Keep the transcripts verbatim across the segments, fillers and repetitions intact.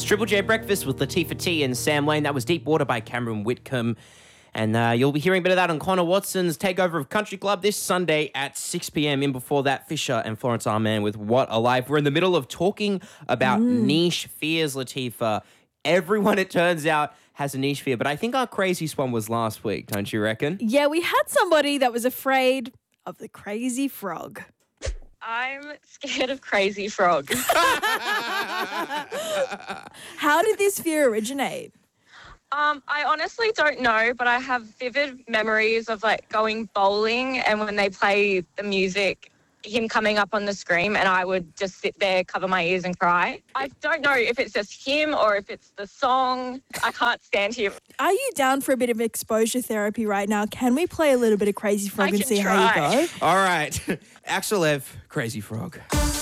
Triple J Breakfast with Latifah T and Sam Lane. That was Deep Water by Cameron Whitcomb. And uh, you'll be hearing a bit of that on Connor Watson's takeover of Country Club this Sunday at six p.m. In before that, Fisher and Florence Arman with What a Life. We're in the middle of talking about mm. niche fears, Latifah. Everyone, it turns out, has a niche fear. But I think our craziest one was last week, don't you reckon? Yeah, we had somebody that was afraid of the crazy frog. I'm scared of crazy frogs. How did this fear originate? Um, I honestly don't know, but I have vivid memories of like going bowling and when they play the music, him coming up on the screen, and I would just sit there, cover my ears and cry. I don't know if it's just him or if it's the song. I can't stand him. Are you down for a bit of exposure therapy right now? Can we play a little bit of Crazy Frog I and see try. how you go? All right. Axel Ev, Crazy Frog.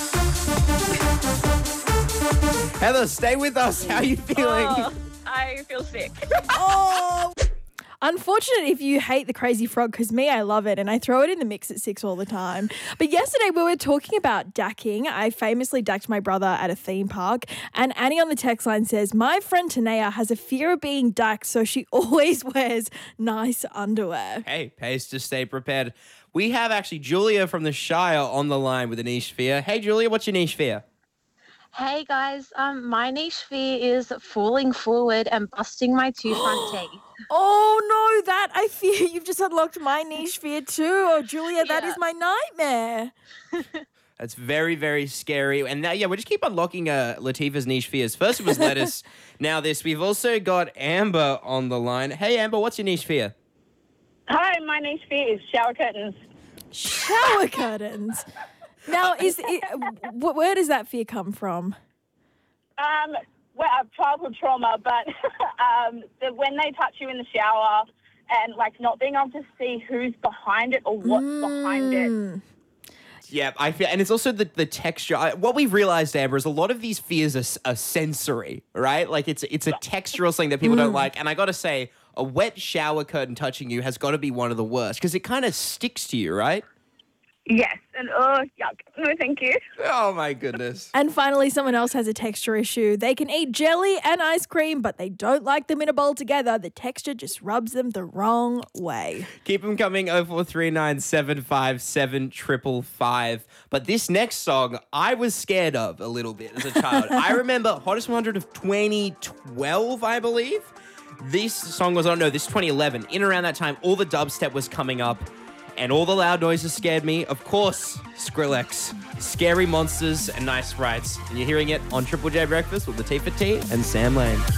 Heather, stay with us. How are you feeling? Oh, I feel sick. Oh! Unfortunate if you hate the Crazy Frog, because me, I love it, and I throw it in the mix at six all the time. But yesterday we were talking about dacking. I famously dacked my brother at a theme park, and Annie on the text line says, my friend Tanea has a fear of being dacked, so she always wears nice underwear. Hey, pays to stay prepared. We have actually Julia from the Shire on the line with a niche fear. Hey, Julia, what's your niche fear? Hey guys, um, my niche fear is falling forward and busting my two front teeth. Oh no, that I fear you've just unlocked my niche fear too. Oh, Julia, that Yeah. is my nightmare. That's very, very scary. And now, yeah, we just keep unlocking uh, Latifah's niche fears. First it was lettuce, now this. We've also got Amber on the line. Hey, Amber, what's your niche fear? Hi, my niche fear is shower curtains. Shower curtains. Now, is it, wh- where does that fear come from? Um, well, uh, childhood trauma, but um, the, when they touch you in the shower and like not being able to see who's behind it or what's Mm. behind it. Yeah, I feel, and it's also the, the texture. I, what we've realized, Amber, is a lot of these fears are, s- are sensory, right? Like it's it's a textural thing that people don't like. And I got to say, a wet shower curtain touching you has got to be one of the worst because it kind of sticks to you, right? Yes, and oh, yuck. No, thank you. Oh my goodness. And finally, someone else has a texture issue. They can eat jelly and ice cream, but they don't like them in a bowl together. The texture just rubs them the wrong way. Keep them coming, oh four three nine, seven five seven, five five five. But this next song, I was scared of a little bit as a child. I remember Hottest one hundred of twenty twelve, I believe. This song was, oh no, this twenty eleven. In around that time, all the dubstep was coming up. And all the loud noises scared me. Of course, Skrillex, Scary Monsters and Nice Sprites. And you're hearing it on Triple J Breakfast with Latifah T and Sam Lane.